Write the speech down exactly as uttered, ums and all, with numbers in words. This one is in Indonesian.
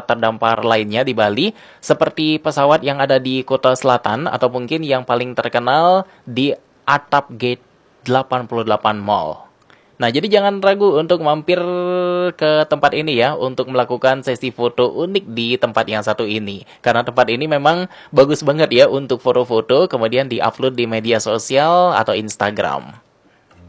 tempat terdampar lainnya di Bali, seperti pesawat yang ada di Kuta Selatan, atau mungkin yang paling terkenal di atap Gate delapan puluh delapan Mall. Nah, jadi jangan ragu untuk mampir ke tempat ini ya, untuk melakukan sesi foto unik di tempat yang satu ini. Karena tempat ini memang bagus banget ya untuk foto-foto, kemudian di-upload di media sosial atau Instagram.